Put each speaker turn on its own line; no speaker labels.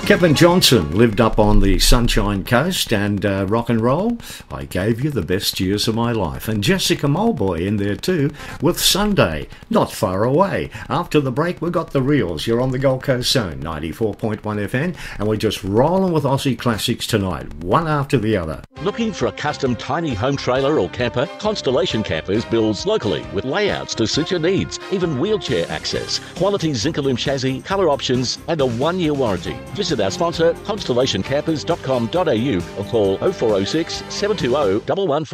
Kevin Johnson lived up on the Sunshine Coast and rock and roll. I gave you the best years of my life. And Jessica Mulboy in there too with Sunday, not far away. After the break, we got the reels. You're on the Gold Coast Zone, 94.1 FM, and we're just rolling with Aussie classics tonight, one after the other.
Looking for a custom tiny home trailer or camper? Constellation Campers builds locally with layouts to suit your needs, even wheelchair access, quality Zinc-Alume chassis, colour options, and a 1-year warranty. Visit our sponsor, constellationcampers.com.au, or call 0406 720 115.